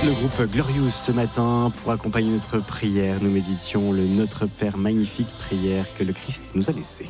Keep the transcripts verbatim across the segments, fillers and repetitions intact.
Le groupe Glorious ce matin pour accompagner notre prière. Nous méditions le Notre Père, magnifique prière que le Christ nous a laissée.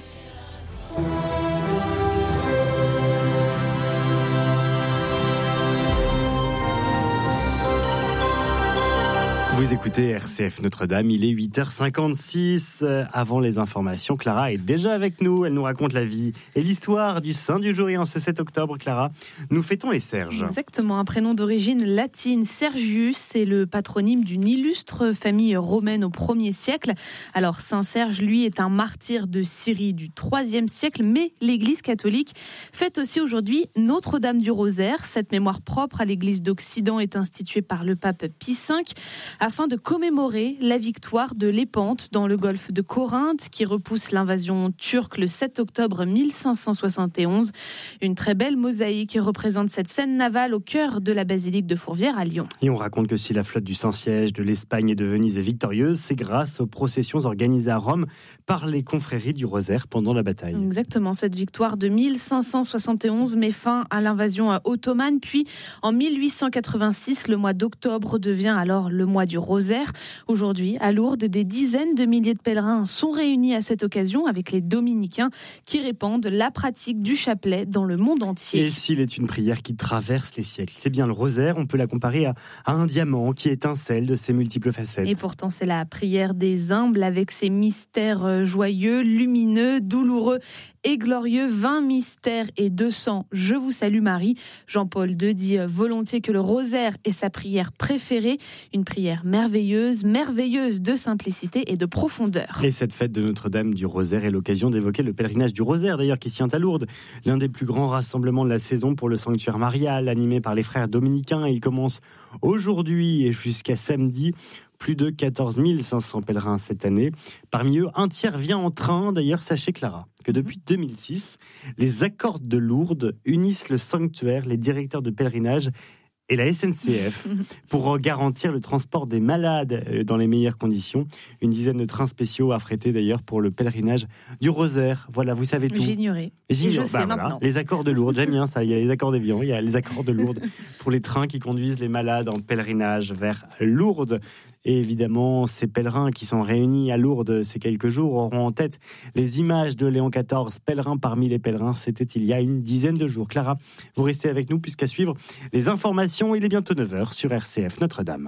Vous écoutez R C F Notre-Dame, il est huit heures cinquante-six. Avant les informations, Clara est déjà avec nous. Elle nous raconte la vie et l'histoire du saint du jour. Et en ce sept octobre, Clara, nous fêtons les Serges. Exactement, un prénom d'origine latine. Sergius, c'est le patronyme d'une illustre famille romaine au premier siècle. Alors, saint Serge, lui, est un martyr de Syrie du troisième siècle, mais l'Église catholique fête aussi aujourd'hui Notre-Dame du Rosaire. Cette mémoire propre à l'Église d'Occident est instituée par le pape Pie cinq. Afin de commémorer la victoire de Lépante dans le golfe de Corinthe qui repousse l'invasion turque le sept octobre mille cinq cent soixante et onze. Une très belle mosaïque représente cette scène navale au cœur de la basilique de Fourvière à Lyon. Et on raconte que si la flotte du Saint-Siège de l'Espagne et de Venise est victorieuse, c'est grâce aux processions organisées à Rome par les confréries du Rosaire pendant la bataille. Exactement, cette victoire de mille cinq cent soixante et onze met fin à l'invasion ottomane, puis en mille huit cent quatre-vingt-six, le mois d'octobre devient alors le mois du Rosaire. Aujourd'hui, à Lourdes, des dizaines de milliers de pèlerins sont réunis à cette occasion avec les dominicains qui répandent la pratique du chapelet dans le monde entier. Et s'il est une prière qui traverse les siècles, c'est bien le Rosaire, on peut la comparer à, à un diamant qui étincelle de ses multiples facettes. Et pourtant, c'est la prière des humbles avec ses mystères joyeux, lumineux, douloureux et glorieux, vingt mystères et deux cents. Je vous salue Marie. Jean-Paul deux dit volontiers que le rosaire est sa prière préférée, une prière merveilleuse, merveilleuse de simplicité et de profondeur. Et cette fête de Notre-Dame du Rosaire est l'occasion d'évoquer le pèlerinage du Rosaire, d'ailleurs, qui se tient à Lourdes. L'un des plus grands rassemblements de la saison pour le sanctuaire marial, animé par les frères dominicains. Il commence aujourd'hui et jusqu'à samedi. Plus de quatorze mille cinq cents pèlerins cette année. Parmi eux, un tiers vient en train. D'ailleurs, sachez, Clara, que depuis deux mille six, les accords de Lourdes unissent le sanctuaire, les directeurs de pèlerinage et la S N C F pour garantir le transport des malades dans les meilleures conditions. Une dizaine de trains spéciaux affrétés d'ailleurs pour le pèlerinage du Rosaire. Voilà, vous savez tout. J'ignorais. J'ignorais. Je sais bah, maintenant. Voilà. Les accords de Lourdes, j'aime bien ça. Il y a les accords d'Évian, il y a les accords de Lourdes pour les trains qui conduisent les malades en pèlerinage vers Lourdes. Et évidemment, ces pèlerins qui sont réunis à Lourdes ces quelques jours auront en tête les images de Léon quatorze, pèlerin parmi les pèlerins. C'était il y a une dizaine de jours. Clara, vous restez avec nous puisqu'à suivre les informations, il est bientôt neuf heures sur R C F Notre-Dame.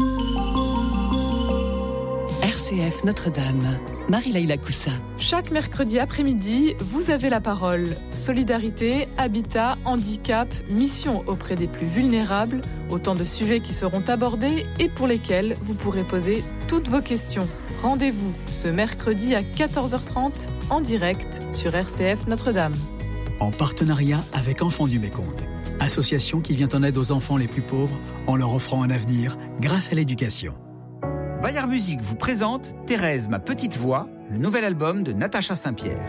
R C F Notre-Dame, Marie-Laïla Coussa. Chaque mercredi après-midi, vous avez la parole. Solidarité, habitat, handicap, mission auprès des plus vulnérables, autant de sujets qui seront abordés et pour lesquels vous pourrez poser toutes vos questions. Rendez-vous ce mercredi à quatorze heures trente en direct sur R C F Notre-Dame. En partenariat avec Enfants du Mékong, association qui vient en aide aux enfants les plus pauvres en leur offrant un avenir grâce à l'éducation. Bayard Musique vous présente Thérèse, ma petite voix, le nouvel album de Natacha Saint-Pierre.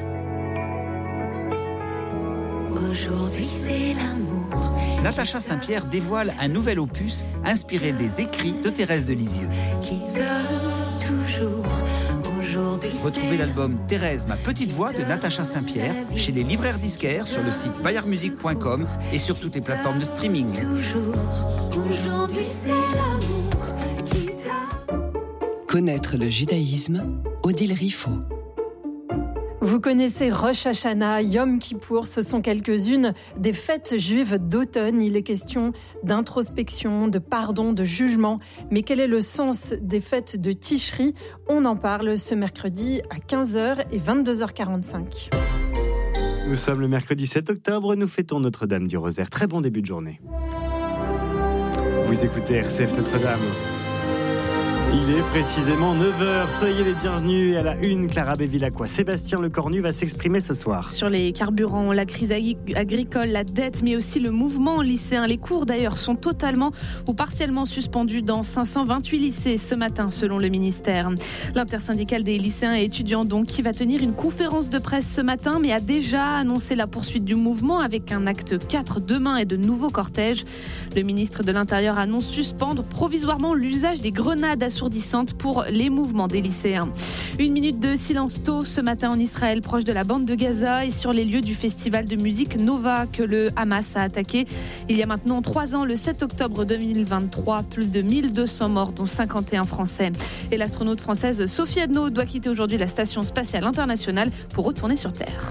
Aujourd'hui c'est l'amour. Natacha Saint-Pierre dévoile un nouvel opus inspiré des écrits de Thérèse de Lisieux. Qui donne toujours. Aujourd'hui Retrouvez l'album Thérèse, ma petite voix de Natacha Saint-Pierre chez les libraires disquaires sur le site bayard musique point com et sur toutes les plateformes de streaming. toujours. Aujourd'hui c'est l'amour qui t'a. Connaître le judaïsme, Odile Riffaut. Vous connaissez Rosh Hashanah, Yom Kippour, ce sont quelques-unes des fêtes juives d'automne. Il est question d'introspection, de pardon, de jugement. Mais quel est le sens des fêtes de Tishri ? On en parle ce mercredi à quinze heures et vingt-deux heures quarante-cinq. Nous sommes le mercredi sept octobre, nous fêtons Notre-Dame du Rosaire. Très bon début de journée. Vous écoutez R C F Notre-Dame. Il est précisément neuf heures, soyez les bienvenus. À la une, Clara Béville-Lacroix. Sébastien Lecornu va s'exprimer ce soir. Sur les carburants, la crise agricole, la dette, mais aussi le mouvement lycéen. Les cours d'ailleurs sont totalement ou partiellement suspendus dans cinq cent vingt-huit lycées ce matin, selon le ministère. L'intersyndicale des lycéens et étudiants donc, qui va tenir une conférence de presse ce matin, mais a déjà annoncé la poursuite du mouvement avec un acte quatre demain et de nouveaux cortèges. Le ministre de l'Intérieur annonce suspendre provisoirement l'usage des grenades assourdissantes pour les mouvements des lycéens. Une minute de silence tôt ce matin en Israël, proche de la bande de Gaza et sur les lieux du festival de musique Nova que le Hamas a attaqué. Il y a maintenant trois ans, le sept octobre deux mille vingt-trois, plus de mille deux cents morts, dont cinquante et un Français. Et l'astronaute française Sophie Adno doit quitter aujourd'hui la Station spatiale internationale pour retourner sur Terre.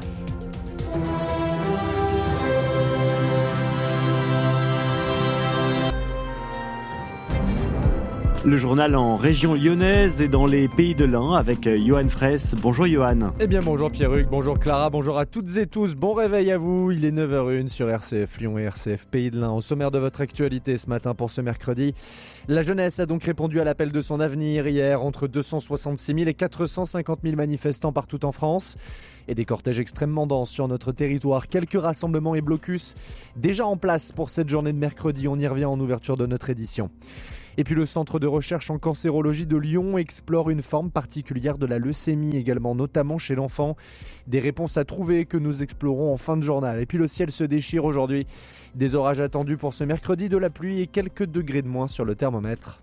Le journal en région lyonnaise et dans les pays de l'Ain avec Johan Fraisse. Bonjour Johan. Eh bien bonjour Pierruc, bonjour Clara, bonjour à toutes et tous. Bon réveil à vous, il est neuf heures zéro un sur R C F Lyon et R C F Pays de l'Ain. Au sommaire de votre actualité ce matin pour ce mercredi, la jeunesse a donc répondu à l'appel de son avenir hier. Entre deux cent soixante-six mille et quatre cent cinquante mille manifestants partout en France et des cortèges extrêmement denses sur notre territoire. Quelques rassemblements et blocus déjà en place pour cette journée de mercredi. On y revient en ouverture de notre édition. Et puis le centre de recherche en cancérologie de Lyon explore une forme particulière de la leucémie également, notamment chez l'enfant. Des réponses à trouver que nous explorons en fin de journal. Et puis le ciel se déchire aujourd'hui. Des orages attendus pour ce mercredi, de la pluie et quelques degrés de moins sur le thermomètre.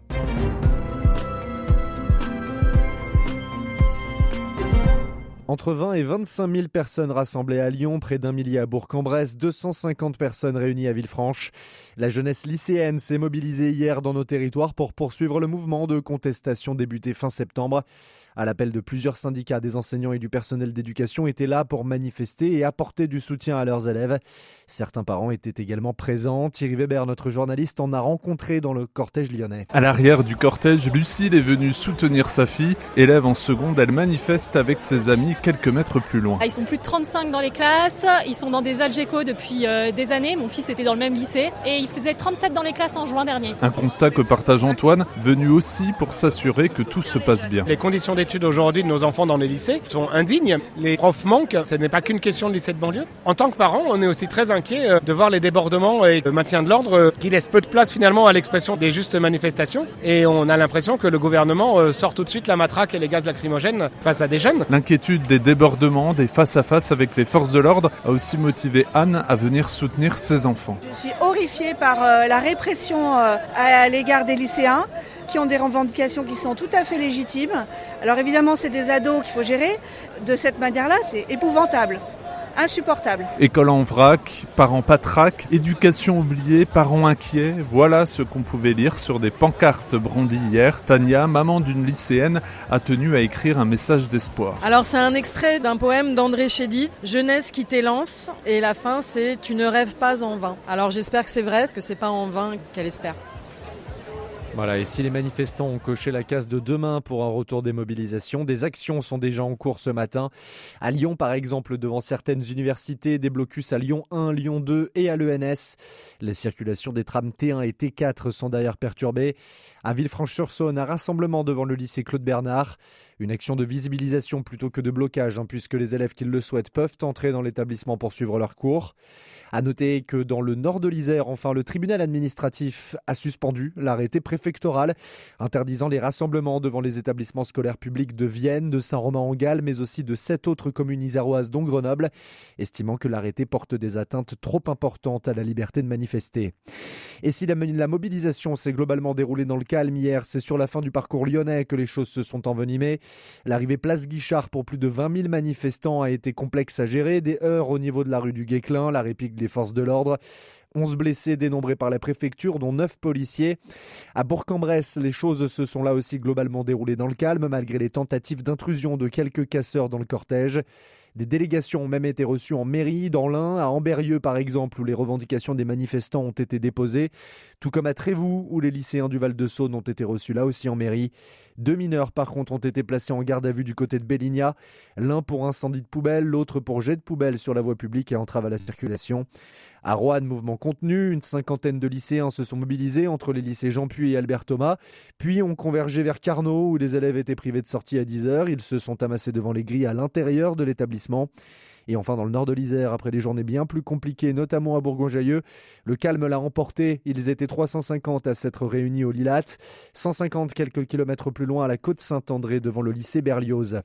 Entre vingt et vingt-cinq mille personnes rassemblées à Lyon, près d'un millier à Bourg-en-Bresse, deux cent cinquante personnes réunies à Villefranche. La jeunesse lycéenne s'est mobilisée hier dans nos territoires pour poursuivre le mouvement de contestation débuté fin septembre. À l'appel de plusieurs syndicats, des enseignants et du personnel d'éducation étaient là pour manifester et apporter du soutien à leurs élèves. Certains parents étaient également présents. Thierry Weber, notre journaliste, en a rencontré dans le cortège lyonnais. À l'arrière du cortège, Lucille est venue soutenir sa fille. Élève en seconde, elle manifeste avec ses amis quelques mètres plus loin. Ils sont plus de trente-cinq dans les classes, ils sont dans des Algeco depuis euh, des années. Mon fils était dans le même lycée et il faisait trente-sept dans les classes en juin dernier. Un constat que partage Antoine, venu aussi pour s'assurer que tout se passe bien. Les conditions d'études aujourd'hui de nos enfants dans les lycées sont indignes. Les profs manquent, ce n'est pas qu'une question de lycée de banlieue. En tant que parents, on est aussi très inquiets de voir les débordements et le maintien de l'ordre qui laissent peu de place finalement à l'expression des justes manifestations. Et on a l'impression que le gouvernement sort tout de suite la matraque et les gaz lacrymogènes face à des jeunes. L'inquiétude des débordements, des face-à-face avec les forces de l'ordre a aussi motivé Anne à venir soutenir ses enfants. Je suis horrifiée par euh, la répression euh, à l'égard des lycéens qui ont des revendications qui sont tout à fait légitimes. Alors évidemment, c'est des ados qu'il faut gérer. De cette manière-là, c'est épouvantable. Insupportable. École en vrac, parents patraques, éducation oubliée, parents inquiets. Voilà ce qu'on pouvait lire sur des pancartes brandies hier. Tania, maman d'une lycéenne, a tenu à écrire un message d'espoir. Alors c'est un extrait d'un poème d'André Chédid, Jeunesse qui t'élance, et la fin c'est Tu ne rêves pas en vain. Alors j'espère que c'est vrai, que c'est pas en vain qu'elle espère. Voilà, et si les manifestants ont coché la case de demain pour un retour des mobilisations, des actions sont déjà en cours ce matin. À Lyon, par exemple, devant certaines universités, des blocus à Lyon un, Lyon deux et à l'E N S. Les circulations des trams T un et T quatre sont d'ailleurs perturbées. À Villefranche-sur-Saône, un rassemblement devant le lycée Claude Bernard. Une action de visibilisation plutôt que de blocage, hein, puisque les élèves qui le souhaitent peuvent entrer dans l'établissement pour suivre leurs cours. À noter que dans le nord de l'Isère, enfin, le tribunal administratif a suspendu l'arrêté préfectoral interdisant les rassemblements devant les établissements scolaires publics de Vienne, de Saint-Romain-en-Galles, mais aussi de sept autres communes iséroises, dont Grenoble, estimant que l'arrêté porte des atteintes trop importantes à la liberté de manifester. Et si la, la mobilisation s'est globalement déroulée dans le calme hier, c'est sur la fin du parcours lyonnais que les choses se sont envenimées. L'arrivée place Guichard pour plus de vingt mille manifestants a été complexe à gérer. Des heurts au niveau de la rue du Guesclin, la réplique des forces de l'ordre. onze blessés dénombrés par la préfecture, dont neuf policiers. À Bourg-en-Bresse, les choses se sont là aussi globalement déroulées dans le calme, malgré les tentatives d'intrusion de quelques casseurs dans le cortège. Des délégations ont même été reçues en mairie, dans l'Ain, à Ambérieu par exemple, où les revendications des manifestants ont été déposées, tout comme à Trévoux, où les lycéens du Val-de-Saône ont été reçus là aussi en mairie. Deux mineurs par contre ont été placés en garde à vue du côté de Belligna, l'un pour incendie de poubelle, l'autre pour jet de poubelle sur la voie publique et entrave à la circulation. À Roanne, mouvement contenu, une cinquantaine de lycéens se sont mobilisés entre les lycées Jean-Puy et Albert Thomas, puis ont convergé vers Carnot où les élèves étaient privés de sortie à dix heures. Ils se sont amassés devant les grilles à l'intérieur de l'établissement. Et enfin, dans le nord de l'Isère, après des journées bien plus compliquées, notamment à Bourgoin-Jallieu, le calme l'a emporté. Ils étaient trois cent cinquante à s'être réunis au Lilat, cent cinquante quelques kilomètres plus loin à la côte Saint-André devant le lycée Berlioz.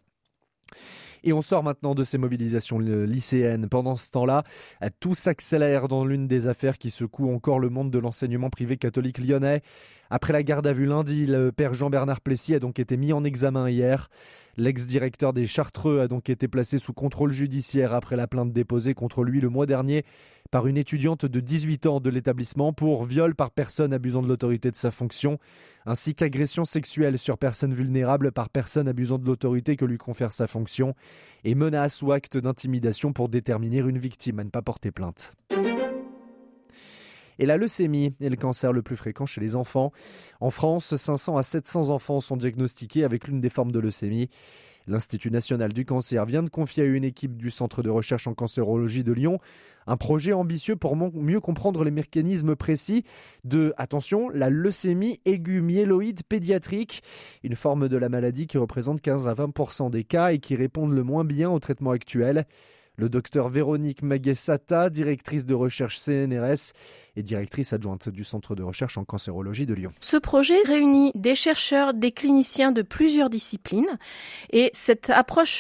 Et on sort maintenant de ces mobilisations lycéennes. Pendant ce temps-là, tout s'accélère dans l'une des affaires qui secoue encore le monde de l'enseignement privé catholique lyonnais. Après la garde à vue lundi, le père Jean-Bernard Plessis a donc été mis en examen hier. L'ex-directeur des Chartreux a donc été placé sous contrôle judiciaire après la plainte déposée contre lui le mois dernier par une étudiante de dix-huit ans de l'établissement pour viol par personne abusant de l'autorité de sa fonction, ainsi qu'agression sexuelle sur personne vulnérable par personne abusant de l'autorité que lui confère sa fonction, et menace ou acte d'intimidation pour déterminer une victime à ne pas porter plainte. Et la leucémie est le cancer le plus fréquent chez les enfants. En France, cinq cents à sept cents enfants sont diagnostiqués avec l'une des formes de leucémie. L'Institut national du cancer vient de confier à une équipe du Centre de recherche en cancérologie de Lyon un projet ambitieux pour mieux comprendre les mécanismes précis de, attention, la leucémie aiguë myéloïde pédiatrique, une forme de la maladie qui représente quinze à vingt pour cent des cas et qui répondent le moins bien au traitement actuel. Le docteur Véronique Maguessata, directrice de recherche C N R S et directrice adjointe du Centre de recherche en cancérologie de Lyon. Ce projet réunit des chercheurs, des cliniciens de plusieurs disciplines et cette approche